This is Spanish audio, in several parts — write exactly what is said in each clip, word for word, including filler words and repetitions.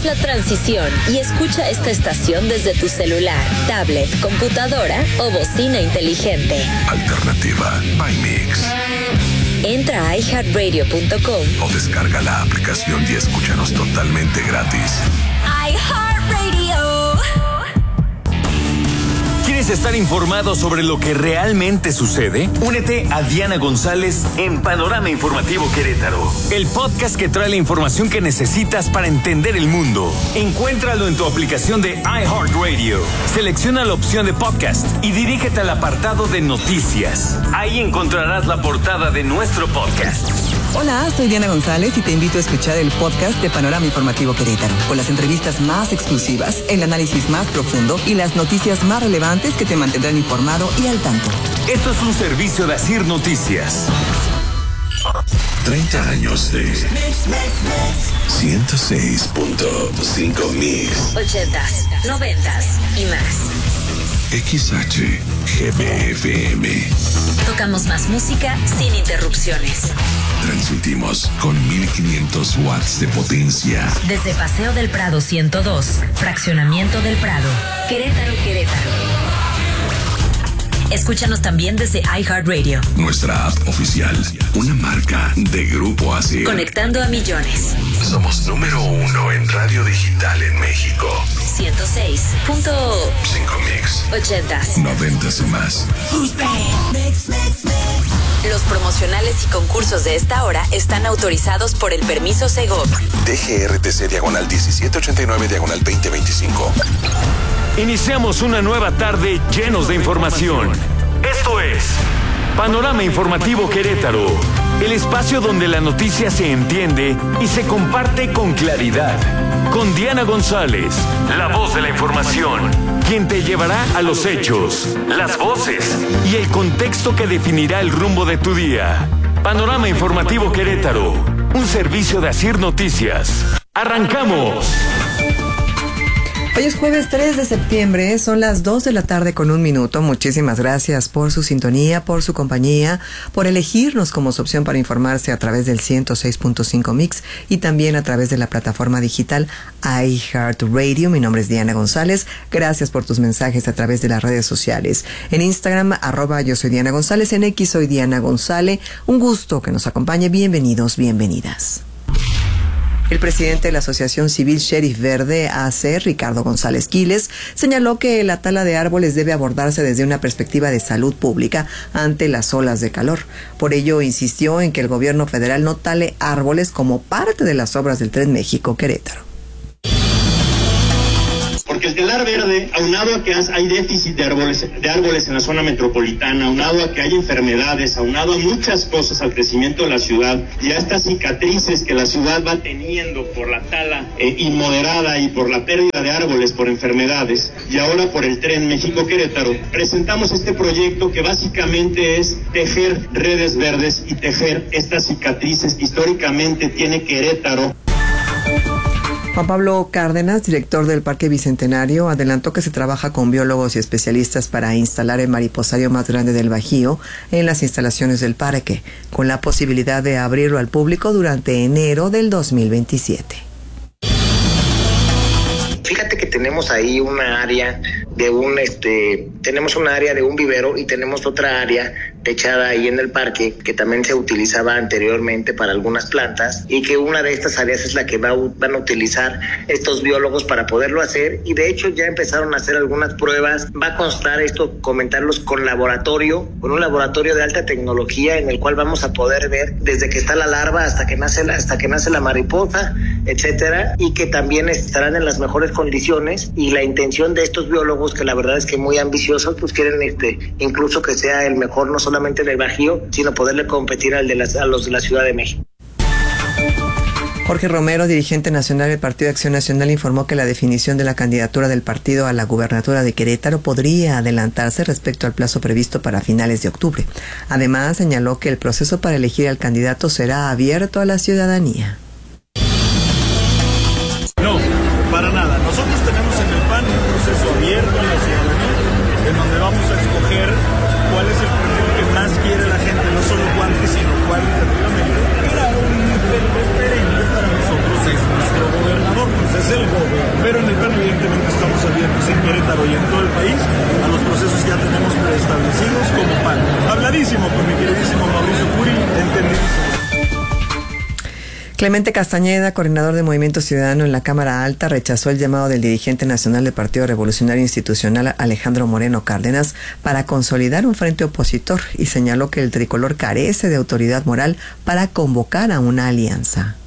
Haz la transición y escucha esta estación desde tu celular, tablet, computadora o bocina inteligente. Alternativa by Mix. Entra a i heart radio punto com o descarga la aplicación y escúchanos totalmente gratis. iHeartRadio. ¿Quieres estar informado sobre lo que realmente sucede? Únete a Diana González en Panorama Informativo Querétaro, el podcast que trae la información que necesitas para entender el mundo. Encuéntralo en tu aplicación de iHeartRadio. Selecciona la opción de podcast y dirígete al apartado de noticias. Ahí encontrarás la portada de nuestro podcast. Hola, soy Diana González y te invito a escuchar el podcast de Panorama Informativo Querétaro, con las entrevistas más exclusivas, el análisis más profundo y las noticias más relevantes que te mantendrán informado y al tanto. Esto es un servicio de Asir Noticias. treinta años de ciento seis punto cinco Mix. ochentas, noventas y más. X H G B F M. Tocamos más música sin interrupciones. Transmitimos con mil quinientos watts de potencia. Desde Paseo del Prado ciento dos, Fraccionamiento del Prado, Querétaro, Querétaro. Escúchanos también desde iHeartRadio. Nuestra app oficial, una marca de Grupo Asir. Conectando a millones. Somos número uno en radio digital en México. ciento seis punto cinco Mix. ochentas. Noventas y más. Los promocionales y concursos de esta hora están autorizados por el permiso Segov. D G R T C diagonal diecisiete ochenta y nueve diagonal veinte veinticinco. Iniciamos una nueva tarde llenos de información. Esto es Panorama Informativo Querétaro, el espacio donde la noticia se entiende y se comparte con claridad. Con Diana González, la voz de la información, quien te llevará a los hechos, las voces y el contexto que definirá el rumbo de tu día. Panorama Informativo Querétaro, un servicio de Asir Noticias. ¡Arrancamos! Hoy es jueves tres de septiembre, son las dos de la tarde con un minuto. Muchísimas gracias por su sintonía, por su compañía, por elegirnos como su opción para informarse a través del ciento seis punto cinco Mix y también a través de la plataforma digital iHeartRadio. Mi nombre es Diana González. Gracias por tus mensajes a través de las redes sociales. En Instagram, arroba yo soy Diana González, en X soy Diana González. Un gusto que nos acompañe. Bienvenidos, bienvenidas. El presidente de la Asociación Civil Sheriff Verde, A C, Ricardo González Quiles, señaló que la tala de árboles debe abordarse desde una perspectiva de salud pública ante las olas de calor. Por ello, insistió en que el gobierno federal no tale árboles como parte de las obras del Tren México-Querétaro. Porque el telar verde, aunado a que hay déficit de árboles, de árboles en la zona metropolitana, aunado a que hay enfermedades, aunado a muchas cosas, al crecimiento de la ciudad y a estas cicatrices que la ciudad va teniendo por la tala eh, inmoderada y por la pérdida de árboles por enfermedades, y ahora por el Tren México-Querétaro, presentamos este proyecto que básicamente es tejer redes verdes y tejer estas cicatrices que históricamente tiene Querétaro. Juan Pablo Cárdenas, director del Parque Bicentenario, adelantó que se trabaja con biólogos y especialistas para instalar el mariposario más grande del Bajío en las instalaciones del parque, con la posibilidad de abrirlo al público durante enero del dos mil veintisiete. Fíjate que tenemos ahí una área de un, este, tenemos una área de un vivero y tenemos otra área techada ahí en el parque que también se utilizaba anteriormente para algunas plantas, y que una de estas áreas es la que va, van a utilizar estos biólogos para poderlo hacer, y de hecho ya empezaron a hacer algunas pruebas. Va a constar esto, comentarlos con laboratorio, con un laboratorio de alta tecnología en el cual vamos a poder ver desde que está la larva hasta que nace la, hasta que nace la mariposa, etcétera, y que también estarán en las mejores condiciones. Y la intención de estos biólogos, que la verdad es que muy ambiciosos, pues quieren este incluso que sea el mejor no solamente del Bajío, sino poderle competir al de las, a los de la Ciudad de México. Jorge Romero, dirigente nacional del Partido de Acción Nacional, informó que la definición de la candidatura del partido a la gubernatura de Querétaro podría adelantarse respecto al plazo previsto para finales de octubre. Además, señaló que el proceso para elegir al candidato será abierto a la ciudadanía. No, para nada. Nosotros tenemos en el P A N un proceso abierto a la ciudadanía, en donde vamos a escoger cuál es el perfil que más quiere la gente, no solo cuánto, sino cualitativamente. Era un referente para nosotros, es nuestro gobernador, pues es el gobernador. Clemente Castañeda, coordinador de Movimiento Ciudadano en la Cámara Alta, rechazó el llamado del dirigente nacional del Partido Revolucionario Institucional, Alejandro Moreno Cárdenas, para consolidar un frente opositor y señaló que el tricolor carece de autoridad moral para convocar a una alianza.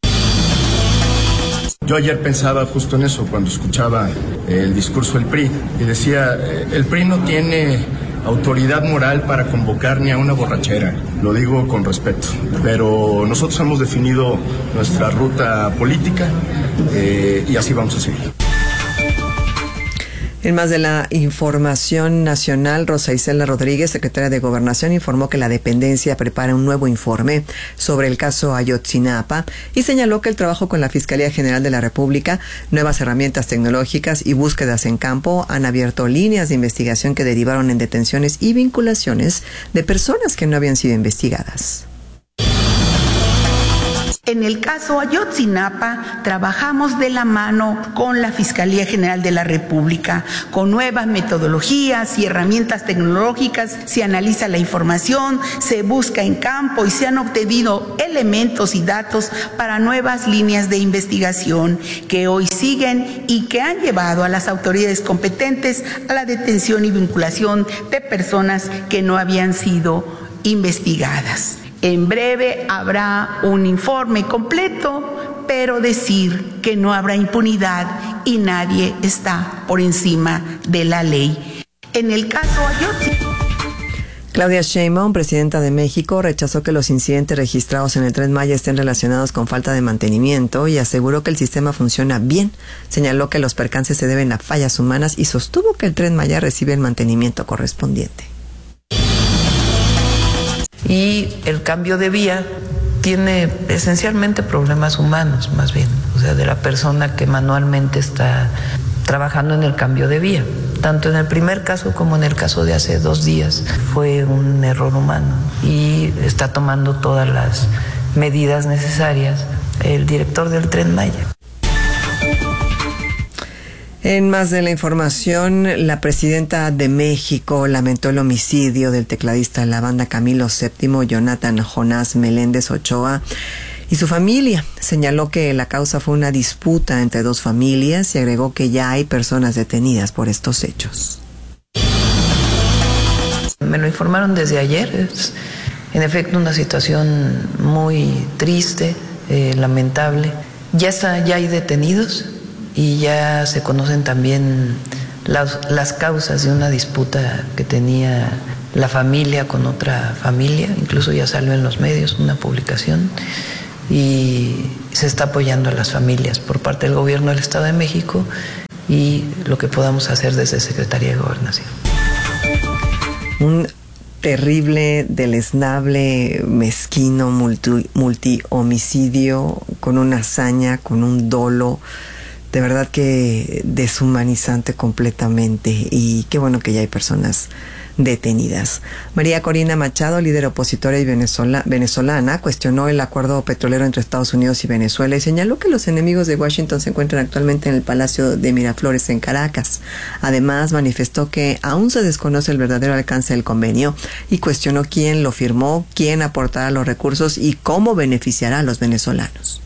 Yo ayer pensaba justo en eso cuando escuchaba el discurso del P R I y decía, el P R I no tiene autoridad moral para convocar ni a una borrachera, lo digo con respeto, pero nosotros hemos definido nuestra ruta política eh, y así vamos a seguir. En más de la información nacional, Rosa Isela Rodríguez, secretaria de Gobernación, informó que la dependencia prepara un nuevo informe sobre el caso Ayotzinapa y señaló que el trabajo con la Fiscalía General de la República, nuevas herramientas tecnológicas y búsquedas en campo han abierto líneas de investigación que derivaron en detenciones y vinculaciones de personas que no habían sido investigadas. En el caso Ayotzinapa, trabajamos de la mano con la Fiscalía General de la República, con nuevas metodologías y herramientas tecnológicas. Se analiza la información, se busca en campo y se han obtenido elementos y datos para nuevas líneas de investigación que hoy siguen y que han llevado a las autoridades competentes a la detención y vinculación de personas que no habían sido investigadas. En breve habrá un informe completo, pero decir que no habrá impunidad y nadie está por encima de la ley. En el caso Ayotzinapa. Claudia Sheinbaum, presidenta de México, rechazó que los incidentes registrados en el Tren Maya estén relacionados con falta de mantenimiento y aseguró que el sistema funciona bien. Señaló que los percances se deben a fallas humanas y sostuvo que el Tren Maya recibe el mantenimiento correspondiente. Y el cambio de vía tiene esencialmente problemas humanos, más bien, o sea, de la persona que manualmente está trabajando en el cambio de vía. Tanto en el primer caso como en el caso de hace dos días fue un error humano y está tomando todas las medidas necesarias el director del Tren Maya. En más de la información, la presidenta de México lamentó el homicidio del tecladista de la banda Camilo séptimo, Jonathan Jonás Meléndez Ochoa, y su familia. Señaló que la causa fue una disputa entre dos familias y agregó que ya hay personas detenidas por estos hechos. Me lo informaron desde ayer. Es, en efecto, una situación muy triste, eh, lamentable. Ya está, ya hay detenidos. Y ya se conocen también las, las causas de una disputa que tenía la familia con otra familia, incluso ya salió en los medios una publicación y se está apoyando a las familias por parte del gobierno del Estado de México y lo que podamos hacer desde Secretaría de Gobernación. Un terrible, deleznable, mezquino, multi, multi-homicidio con una hazaña, con un dolo de verdad que deshumanizante completamente, y qué bueno que ya hay personas detenidas. María Corina Machado, líder opositora y venezola, venezolana, cuestionó el acuerdo petrolero entre Estados Unidos y Venezuela y señaló que los enemigos de Washington se encuentran actualmente en el Palacio de Miraflores en Caracas. Además, manifestó que aún se desconoce el verdadero alcance del convenio y cuestionó quién lo firmó, quién aportará los recursos y cómo beneficiará a los venezolanos.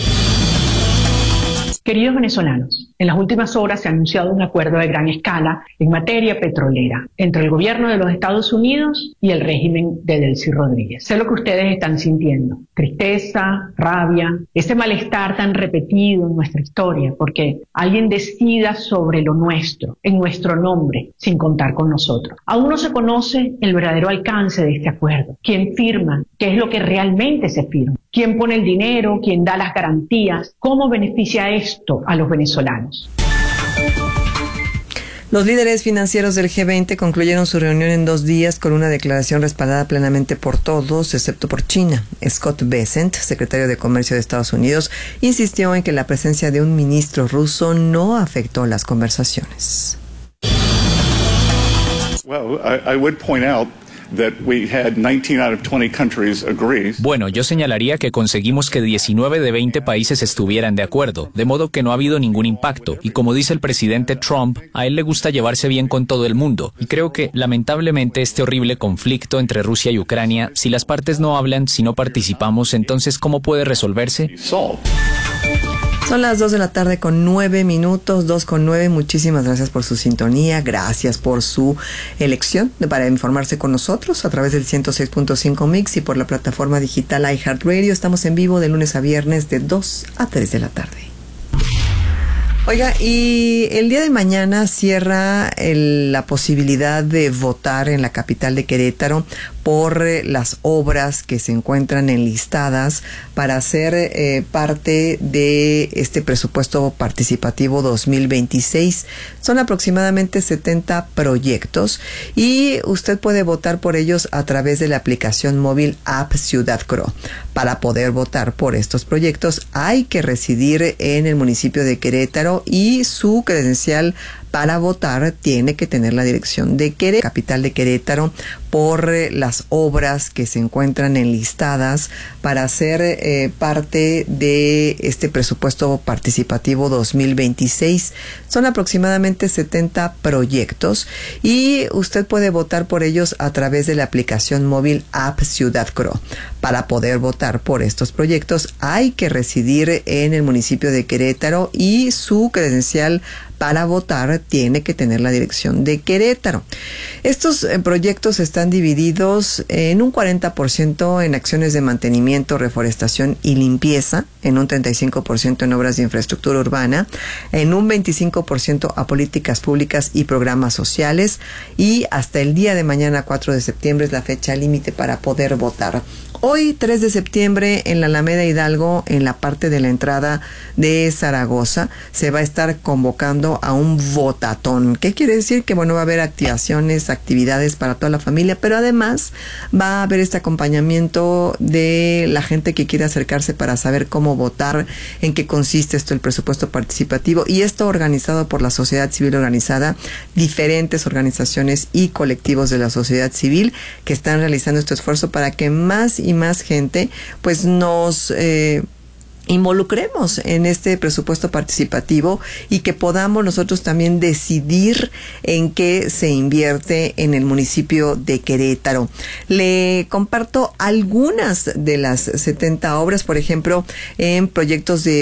Queridos venezolanos, en las últimas horas se ha anunciado un acuerdo de gran escala en materia petrolera entre el gobierno de los Estados Unidos y el régimen de Delcy Rodríguez. Sé lo que ustedes están sintiendo, tristeza, rabia, ese malestar tan repetido en nuestra historia, porque alguien decida sobre lo nuestro, en nuestro nombre, sin contar con nosotros. Aún no se conoce el verdadero alcance de este acuerdo, quién firma, qué es lo que realmente se firma, quién pone el dinero, quién da las garantías, cómo beneficia esto a los venezolanos. Los líderes financieros del G veinte concluyeron su reunión en dos días con una declaración respaldada plenamente por todos, excepto por China. Scott Bessent, secretario de Comercio de Estados Unidos, insistió en que la presencia de un ministro ruso no afectó las conversaciones. Well, I, I would point out Bueno, yo señalaría que conseguimos que diecinueve de veinte países estuvieran de acuerdo, de modo que no ha habido ningún impacto. Y como dice el presidente Trump, a él le gusta llevarse bien con todo el mundo. Y creo que, lamentablemente, este horrible conflicto entre Rusia y Ucrania, si las partes no hablan, si no participamos, entonces, ¿cómo puede resolverse? Son las dos de la tarde con nueve minutos, dos con nueve. Muchísimas gracias por su sintonía, gracias por su elección para informarse con nosotros a través del ciento seis punto cinco Mix y por la plataforma digital iHeartRadio. Estamos en vivo de lunes a viernes de dos a tres de la tarde. Oiga, y el día de mañana cierra el, la posibilidad de votar en la capital de Querétaro por eh, las obras que se encuentran enlistadas para ser eh, parte de este presupuesto participativo dos mil veintiséis. Son aproximadamente setenta proyectos y usted puede votar por ellos a través de la aplicación móvil App Ciudad Cro. Para poder votar por estos proyectos hay que residir en el municipio de Querétaro y su credencial para votar tiene que tener la dirección de Querétaro, capital de Querétaro, por eh, las obras que se encuentran enlistadas para ser eh, parte de este presupuesto participativo dos mil veintiséis. Son aproximadamente setenta proyectos y usted puede votar por ellos a través de la aplicación móvil App Ciudad Cro. Para poder votar por estos proyectos hay que residir en el municipio de Querétaro y su credencial para votar tiene que tener la dirección de Querétaro. Estos eh, proyectos están divididos en un cuarenta por ciento en acciones de mantenimiento, reforestación y limpieza, en un treinta y cinco por ciento en obras de infraestructura urbana, en un veinticinco por ciento a políticas públicas y programas sociales, y hasta el día de mañana, cuatro de septiembre, es la fecha límite para poder votar. Hoy, tres de septiembre, en la Alameda Hidalgo, en la parte de la entrada de Zaragoza, se va a estar convocando a un votatón. ¿Qué quiere decir? Que bueno, va a haber activaciones, actividades para toda la familia, pero además va a haber este acompañamiento de la gente que quiere acercarse para saber cómo votar, en qué consiste esto, el presupuesto participativo, y esto organizado por la sociedad civil organizada, diferentes organizaciones y colectivos de la sociedad civil que están realizando este esfuerzo para que más y más gente pues nos eh, involucremos en este presupuesto participativo y que podamos nosotros también decidir en qué se invierte en el municipio de Querétaro. Le comparto algunas de las setenta obras, por ejemplo, en proyectos de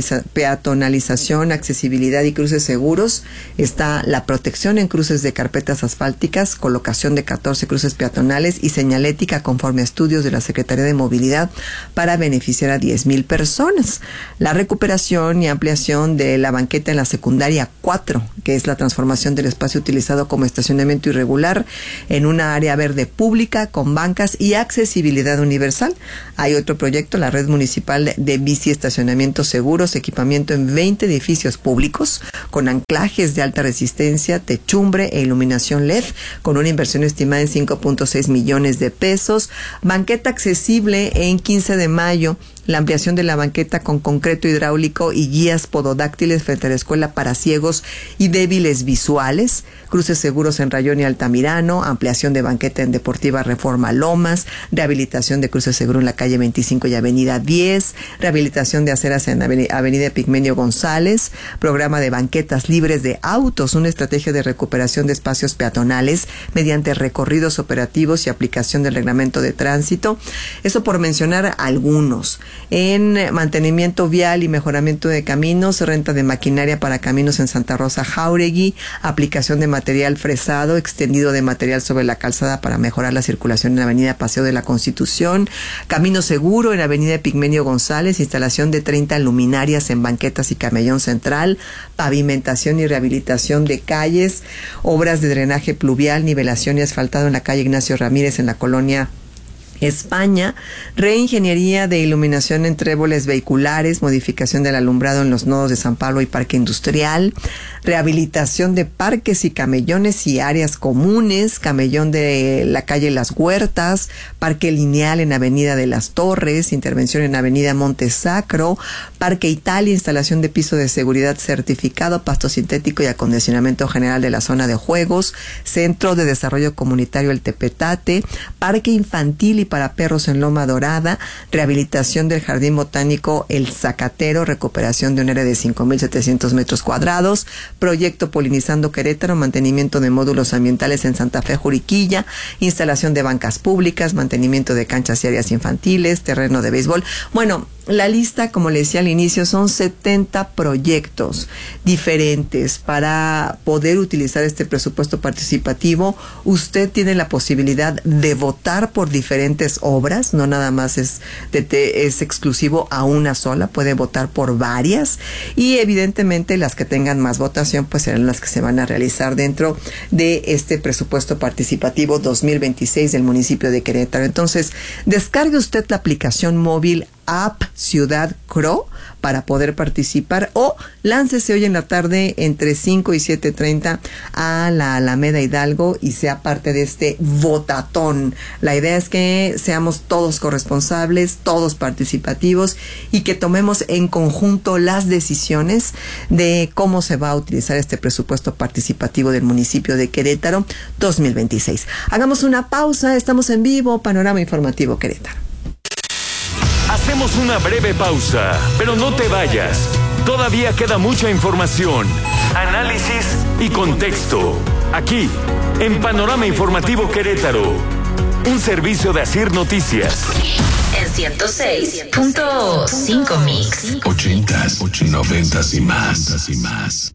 peatonalización, accesibilidad y cruces seguros. Está la protección en cruces de carpetas asfálticas, colocación de catorce cruces peatonales y señalética conforme a estudios de la Secretaría de Movilidad para beneficiar a diez mil personas. La recuperación y ampliación de la banqueta en la secundaria cuatro, que es la transformación del espacio utilizado como estacionamiento irregular en una área verde pública con bancas y accesibilidad universal. Hay otro proyecto, la red municipal de bici estacionamientos seguros, equipamiento en veinte edificios públicos con anclajes de alta resistencia, techumbre e iluminación L E D, con una inversión estimada en cinco punto seis millones de pesos. Banqueta accesible en quince de mayo, la ampliación de la banqueta con concreto hidráulico y guías pododáctiles frente a la escuela para ciegos y débiles visuales, cruces seguros en Rayón y Altamirano, ampliación de banqueta en Deportiva Reforma Lomas, rehabilitación de cruces seguros en la calle veinticinco y avenida diez, rehabilitación de aceras en avenida Pigmenio González, programa de banquetas libres de autos, una estrategia de recuperación de espacios peatonales mediante recorridos operativos y aplicación del reglamento de tránsito. Eso por mencionar algunos. En mantenimiento vial y mejoramiento de caminos, renta de maquinaria para caminos en Santa Rosa Jáuregui, aplicación de material fresado, extendido de material sobre la calzada para mejorar la circulación en la avenida Paseo de la Constitución, camino seguro en avenida Pigmenio González, instalación de treinta luminarias en banquetas y camellón central, pavimentación y rehabilitación de calles, obras de drenaje pluvial, nivelación y asfaltado en la calle Ignacio Ramírez en la colonia España, reingeniería de iluminación en tréboles vehiculares, modificación del alumbrado en los nodos de San Pablo y Parque Industrial, rehabilitación de parques y camellones y áreas comunes, camellón de la calle Las Huertas, parque lineal en Avenida de las Torres, intervención en Avenida Montesacro, Parque Italia, instalación de piso de seguridad certificado, pasto sintético y acondicionamiento general de la zona de juegos, Centro de Desarrollo Comunitario El Tepetate, Parque Infantil y para perros en Loma Dorada, rehabilitación del Jardín Botánico El Zacatero, recuperación de un área de cinco mil setecientos metros cuadrados, proyecto Polinizando Querétaro, mantenimiento de módulos ambientales en Santa Fe, Juriquilla, instalación de bancas públicas, mantenimiento de canchas y áreas infantiles, terreno de béisbol. Bueno, la lista, como le decía al inicio, son setenta proyectos diferentes para poder utilizar este presupuesto participativo. Usted tiene la posibilidad de votar por diferentes obras, no nada más es, de, de, es exclusivo a una sola, puede votar por varias y evidentemente las que tengan más votación pues serán las que se van a realizar dentro de este presupuesto participativo dos mil veintiséis del municipio de Querétaro. Entonces, descargue usted la aplicación móvil App Ciudad Cro para poder participar o láncese hoy en la tarde entre cinco y siete treinta a la Alameda Hidalgo y sea parte de este votatón. La idea es que seamos todos corresponsables, todos participativos y que tomemos en conjunto las decisiones de cómo se va a utilizar este presupuesto participativo del municipio de Querétaro dos mil veintiséis. Hagamos una pausa, estamos en vivo, Panorama Informativo Querétaro. Hacemos una breve pausa, pero no te vayas. Todavía queda mucha información, análisis y contexto. Aquí, en Panorama Informativo Querétaro, un servicio de Asir Noticias. En ciento seis punto cinco Mix. Ochentas, noventas y más. y más.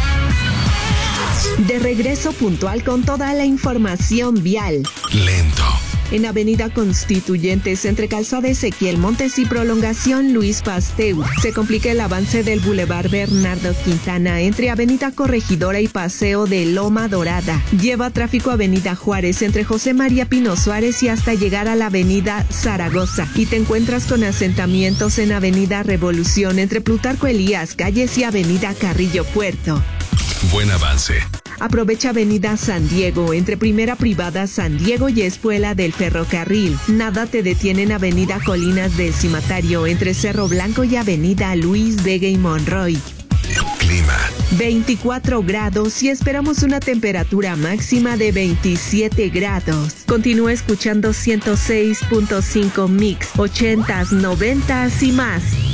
De regreso puntual con toda la información vial. Lento. En Avenida Constituyentes, entre Calzada Ezequiel Montes y Prolongación Luis Pasteur, se complica el avance del Boulevard Bernardo Quintana entre Avenida Corregidora y Paseo de Loma Dorada. Lleva tráfico Avenida Juárez entre José María Pino Suárez y hasta llegar a la Avenida Zaragoza. Y te encuentras con asentamientos en Avenida Revolución entre Plutarco Elías Calles y Avenida Carrillo Puerto. Buen avance. Aprovecha Avenida San Diego, entre Primera Privada San Diego y Espuela del Ferrocarril. Nada te detiene en Avenida Colinas del Cimatario, entre Cerro Blanco y Avenida Luis Vega y Monroy. Clima. veinticuatro grados y esperamos una temperatura máxima de veintisiete grados. Continúa escuchando ciento seis punto cinco Mix, ochentas, noventas y más.